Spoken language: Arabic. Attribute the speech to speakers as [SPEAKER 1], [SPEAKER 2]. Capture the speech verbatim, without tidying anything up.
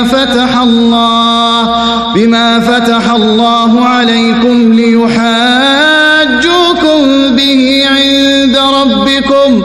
[SPEAKER 1] بما فتح الله بما فتح الله عليكم ليحاجوكم به عند ربكم